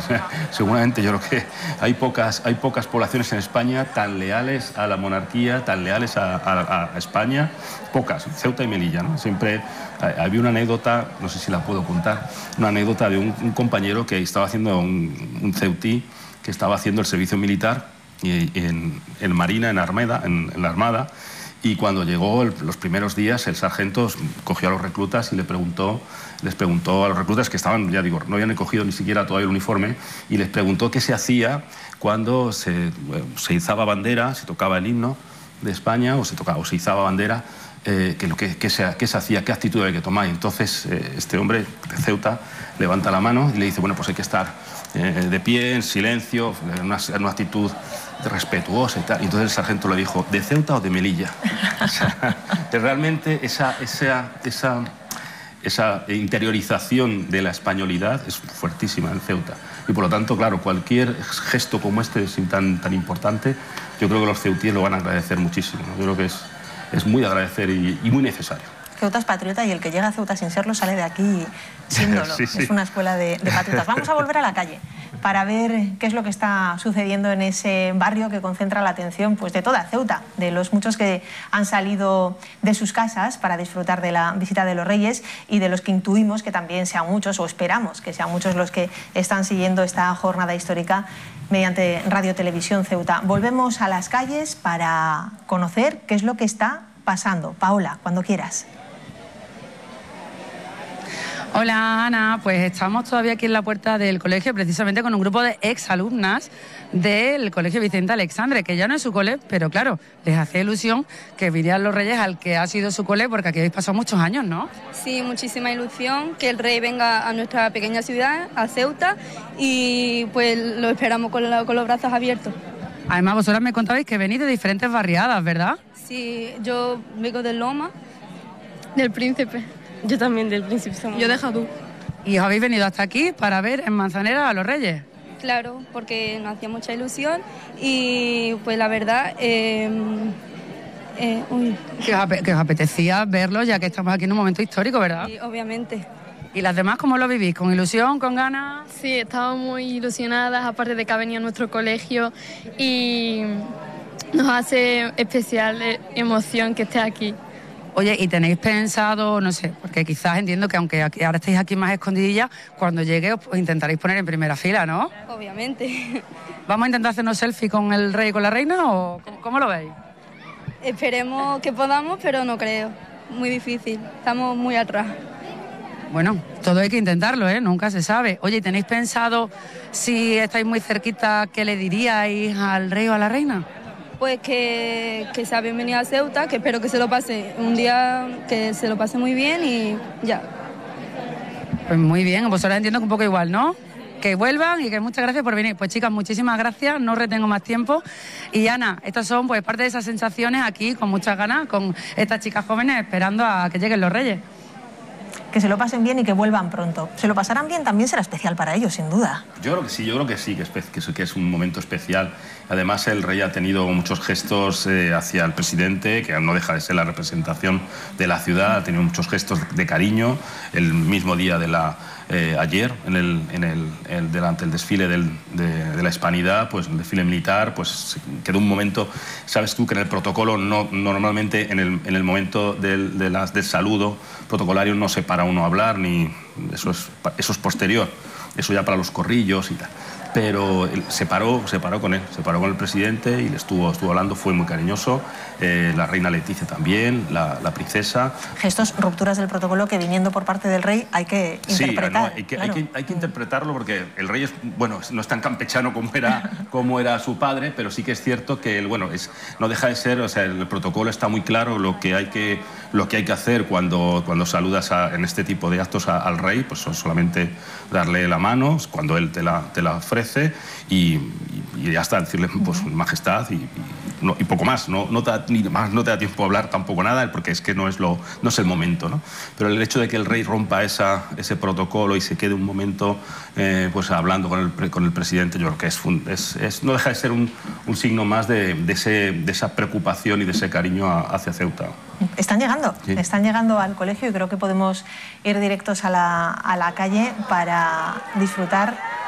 sea, seguramente yo creo que hay pocas poblaciones en España tan leales a la monarquía, tan leales a España, pocas, Ceuta y Melilla, ¿no? Siempre había una anécdota, no sé si la puedo contar, una anécdota de un compañero que estaba haciendo un ceutí, que estaba haciendo el servicio militar en Marina, en la Armada, y cuando llegó los primeros días, el sargento cogió a los reclutas y les preguntó a los reclutas que estaban, ya digo, no habían cogido ni siquiera todavía el uniforme, y les preguntó qué se hacía cuando se izaba bandera, se tocaba el himno de España o se izaba bandera, qué se hacía, qué actitud había que tomar. Y entonces este hombre de Ceuta levanta la mano y le dice, bueno, pues hay que estar de pie, en silencio, en una actitud respetuosa y tal. Y entonces el sargento le dijo, ¿de Ceuta o de Melilla? O sea, realmente esa interiorización de la españolidad es fuertísima en Ceuta. Y por lo tanto, claro, cualquier gesto como este tan importante, yo creo que los ceutíes lo van a agradecer muchísimo, ¿no? Yo creo que es muy de agradecer y muy necesario. Ceuta es patriota y el que llega a Ceuta sin serlo sale de aquí siéndolo. Sí, sí. Es una escuela de patriotas. Vamos a volver a la calle para ver qué es lo que está sucediendo en ese barrio que concentra la atención, pues, de toda Ceuta, de los muchos que han salido de sus casas para disfrutar de la visita de los Reyes y de los que intuimos que también sean muchos, o esperamos que sean muchos, los que están siguiendo esta jornada histórica mediante Radio Televisión Ceuta. Volvemos a las calles para conocer qué es lo que está pasando. Paola, cuando quieras. Hola Ana, pues estamos todavía aquí en la puerta del colegio, precisamente con un grupo de exalumnas del Colegio Vicente Alexandre, que ya no es su cole, pero claro, les hace ilusión que vinieran los Reyes al que ha sido su cole, porque aquí habéis pasado muchos años, ¿no? Sí, muchísima ilusión que el Rey venga a nuestra pequeña ciudad, a Ceuta, y pues lo esperamos con los brazos abiertos. Además, vosotras me contabais que venís de diferentes barriadas, ¿verdad? Sí, yo vengo de Loma. Del Príncipe. Yo también del Príncipe. Yo de Jadú. ¿Y os habéis venido hasta aquí para ver en Manzanera a los Reyes? Claro, porque nos hacía mucha ilusión y pues la verdad... Que os apetecía verlos, ya que estamos aquí en un momento histórico, ¿verdad? Sí, obviamente. ¿Y las demás cómo lo vivís? ¿Con ilusión, con ganas? Sí, estamos muy ilusionadas, aparte de que ha venido a nuestro colegio y nos hace especial emoción que esté aquí. Oye, ¿y tenéis pensado, no sé, porque quizás entiendo que aunque ahora estéis aquí más escondidillas, cuando llegue os intentaréis poner en primera fila, ¿no? Obviamente. ¿Vamos a intentar hacernos selfie con el rey y con la reina o cómo lo veis? Esperemos que podamos, pero no creo. Muy difícil, estamos muy atrás. Bueno, todo hay que intentarlo, ¿eh? Nunca se sabe. Oye, ¿tenéis pensado, si estáis muy cerquita, qué le diríais al rey o a la reina? Pues que sea bienvenido a Ceuta, que espero que se lo pase un día, que se lo pase muy bien y ya. Pues muy bien, vosotras entiendo que un poco igual, ¿no? Que vuelvan y que muchas gracias por venir. Pues chicas, muchísimas gracias, no retengo más tiempo. Y Ana, estas son pues parte de esas sensaciones aquí, con muchas ganas, con estas chicas jóvenes esperando a que lleguen los Reyes. Que se lo pasen bien y que vuelvan pronto. Se lo pasarán bien, también será especial para ellos, sin duda. Yo creo que sí, que es un momento especial. Además, el rey ha tenido muchos gestos hacia el presidente, que no deja de ser la representación de la ciudad, ha tenido muchos gestos de cariño. El mismo día de ayer, delante del desfile de la Hispanidad, pues el desfile militar, pues quedó un momento, sabes tú que en el protocolo, normalmente en el momento del saludo protocolario no se para uno a hablar, ni eso es posterior, eso ya para los corrillos y tal. Pero se paró con él, se paró con el presidente y le estuvo hablando, fue muy cariñoso. La reina Leticia también, la princesa. Gestos, rupturas del protocolo que viniendo por parte del rey hay que interpretar. Sí, hay que interpretarlo porque el rey no es tan campechano como era su padre, pero sí que es cierto que no deja de ser, o sea, el protocolo está muy claro lo que hay que hacer cuando saludas en este tipo de actos al rey, pues son solamente darle la mano cuando él te la ofrece y ya está, decirle pues majestad y poco más, no te da tiempo a hablar tampoco nada, porque es que no es el momento, ¿no? Pero el hecho de que el rey rompa ese protocolo y se quede un momento pues hablando con el presidente, yo creo que no deja de ser un signo más de esa preocupación y de ese cariño hacia Ceuta. Están llegando, sí. Están llegando al colegio y creo que podemos ir directos a la calle para disfrutar